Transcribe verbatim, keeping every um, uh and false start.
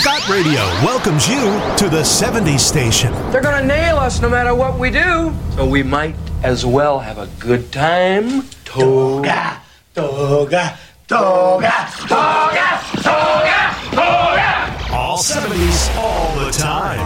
Scott Radio welcomes you to the seventies station. They're gonna nail us no matter what we do, so we might as well have a good time. Toga, toga, toga, toga, toga, toga. All seventies, all the time.